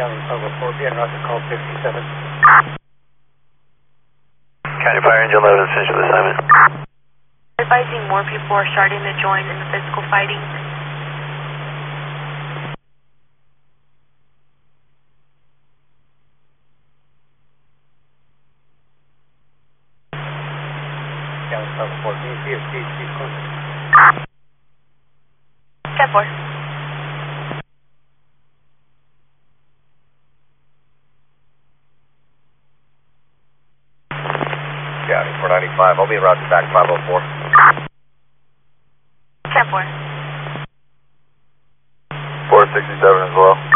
County 504, be en route to call 57. County Fire Engine 11, finish with assignment. Advising more people are starting to join in the physical fighting. County 504, can you see if she's close? 10-4. County 495, I'll be en route to back 504. 10-4. 467 as well.